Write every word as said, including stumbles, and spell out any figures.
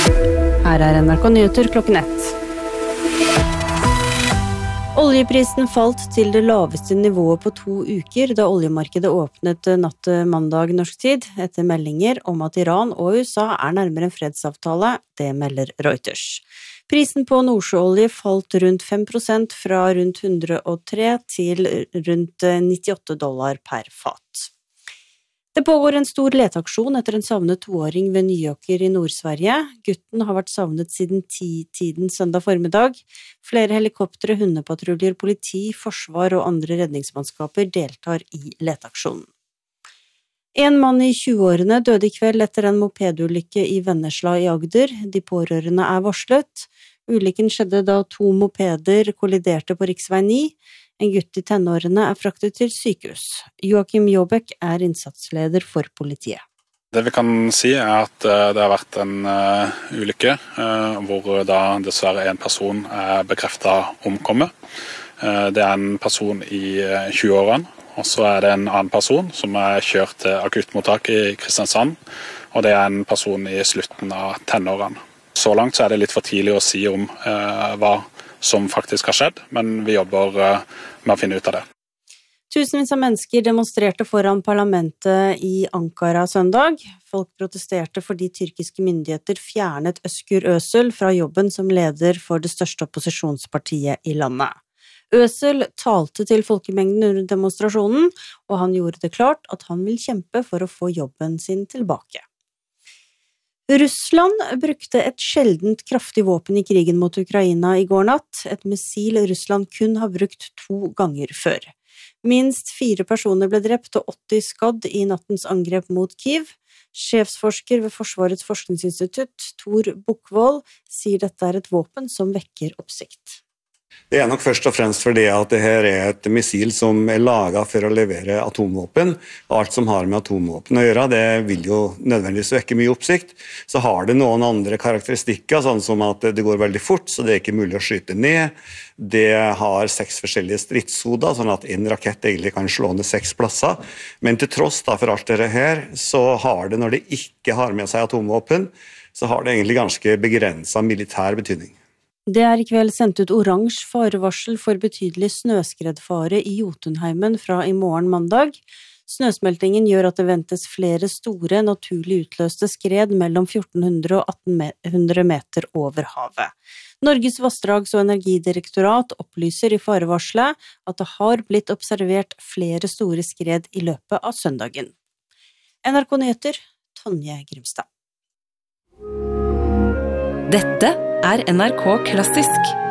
Her er N R K Nyheter klokken ett. Oljeprisen falt til det laveste nivået på to uker da oljemarkedet åpnet natt mandag norsk tid, etter meldinger om at Iran og U S A er nærmere en fredsavtale, det melder Reuters. Prisen på nordsjøolje falt rundt fem prosent fra rundt hundre og tre til rundt nittiåtte dollar per fat. Det pågår en stor leteaksjon etter en savnet toåring ved Nyåker i Nord-Sverige. Gutten har vært savnet siden ti-tiden søndag formiddag. Flere helikoptre, hundepatruljer, politi, forsvar og andre redningsmannskaper deltar i leteaksjonen. En mann i tjueårene døde i kveld etter en mopedulykke i Vennesla i Agder. De pårørende er varslet. Ulykken skjedde da to mopeder kolliderte på riksvei ni. En gutt i tenårene er fraktet til sykehus. Joakim Jåbæk er innsatsleder for politiet. Det vi kan si er at det har vært en uh, ulykke, uh, hvor da dessverre en person er bekreftet omkommet. Uh, det er en person i uh, tjueårene, og så er det en annen person som er kjørt til akuttmottak i Kristiansand, og det er en person i slutten av tenårene. Så langt så er det litt for tidlig å si om uh, hva som faktisk har skjedd, men vi jobber med å finne ut av det. Tusenvis av mennesker demonstrerte foran parlamentet i Ankara søndag. Folk protesterte fordi tyrkiske myndigheter fjernet Özgür Özel fra jobben som leder for det største opposisjonspartiet i landet. Özel talte til folkemengden under demonstrasjonen, og han gjorde det klart at han vil kjempe for å få jobben sin tilbake. Russland brukte et sjeldent kraftig våpen i krigen mot Ukraina i går natt, et missil Russland kun har brukt to ganger før. Minst fire personer ble drept og åtti skadd i nattens angrep mot Kyiv. Sjefsforsker ved Forsvarets forskningsinstitutt, Tor Bukkvold, sier dette er et våpen som vekker oppsikt. Det er nok først og fremst fordi at det her er et missil som er laget for å levere atomvåpen. Alt som har med atomvåpen å gjøre, det vil jo nødvendigvis vekke mye oppsikt. Så har det noen andre karakteristikker, sånn som at det går veldig fort, så det er ikke mulig å skyte ned. Det har seks forskjellige stridshoder, sånn at en rakett egentlig kan slå ned seks plasser. Men til tross da for alt dette her, så har det, når det ikke har med seg atomvåpen, så har det egentlig ganske begrenset militær betydning. Det er i kveld sendt ut oransje farevarsel for betydelig snøskredfare i Jotunheimen fra i morgen mandag. Snøsmeltingen gjør at det ventes flere store, naturlig utløste skred mellom fjorten hundre og atten hundre meter over havet. Norges vassdrags- og energidirektorat opplyser i farevarselet at det har blitt observert flere store skred i løpet av søndagen. N R K Nyheter, Tonje Grimstad. Dette er N R K Klassisk.